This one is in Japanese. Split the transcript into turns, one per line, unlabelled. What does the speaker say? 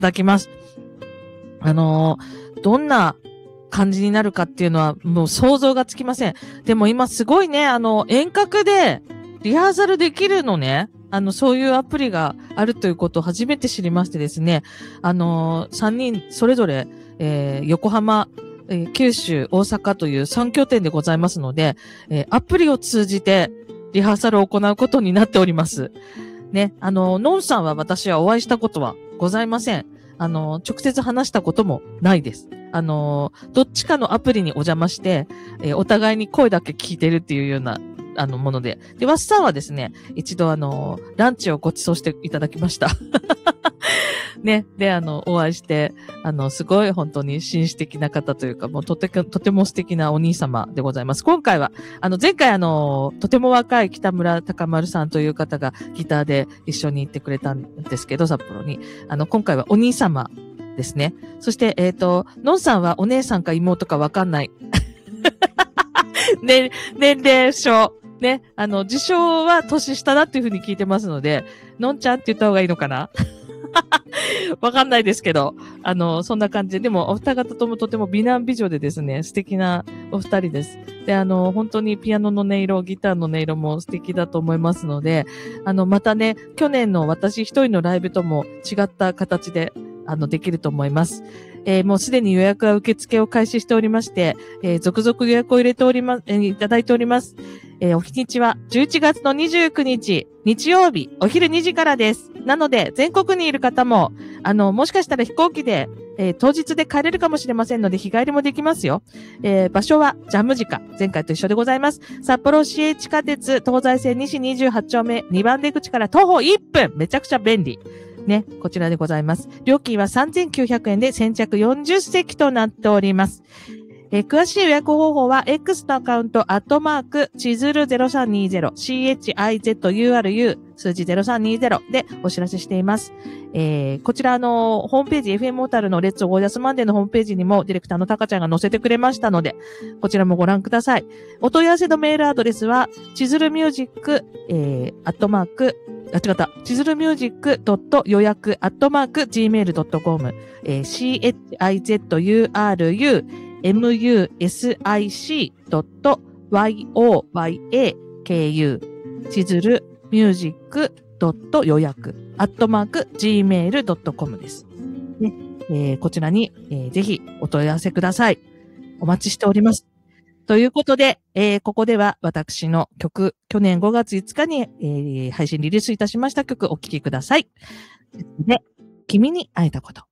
だきます。どんな感じになるかっていうのはもう想像がつきません。でも今すごいね、遠隔でリハーサルできるのね。そういうアプリがあるということを初めて知りましてですね。3人それぞれ、横浜、九州、大阪という3拠点でございますので、アプリを通じてリハーサルを行うことになっております。ね、のんさんは私はお会いしたことはございません。直接話したこともないです。どっちかのアプリにお邪魔して、お互いに声だけ聞いてるっていうような、もので。で、ワッサンはですね、一度ランチをご馳走していただきました。ね。で、お会いして、すごい本当に紳士的な方というか、もうとても素敵なお兄様でございます。今回は、前回とても若い北村高丸さんという方がギターで一緒に行ってくれたんですけど、札幌に。今回はお兄様ですね。そして、のんさんはお姉さんか妹かわかんない。ね、年齢証。ね、自称は年下だっていうふうに聞いてますので、のんちゃんって言った方がいいのかなわかんないですけど、そんな感じで、でも、お二方ともとても美男美女でですね、素敵なお二人です。で、本当にピアノの音色、ギターの音色も素敵だと思いますので、またね、去年の私一人のライブとも違った形で、できると思います。もうすでに予約は受付を開始しておりまして、続々予約を入れております、いただいております。お日にちは11月の29日、日曜日、お昼2時からです。なので、全国にいる方も、もしかしたら飛行機で、当日で帰れるかもしれませんので、日帰りもできますよ。場所はジャムジカ、前回と一緒でございます。札幌市営地下鉄東西線西28丁目2番出口から徒歩1分、めちゃくちゃ便利。ね、こちらでございます。料金は3900円で先着40席となっております。詳しい予約方法は X のアカウント、チズル0320、CHIZURU、数字0320でお知らせしています。こちらホームページ、FM オータルのレッツゴージャスマンデーのホームページにもディレクターのタカちゃんが載せてくれましたので、こちらもご覧ください。お問い合わせのメールアドレスは、チズルミュージック、チズルミュージック予約@gmail.com、CHIZURU music.yoyaku チズルミュージック予約@gmail.com です、ね。こちらに、ぜひお問い合わせください。お待ちしております。ということで、ここでは私の曲、去年5月5日に、配信リリースいたしました曲お聴きください。で、君に会えたこと。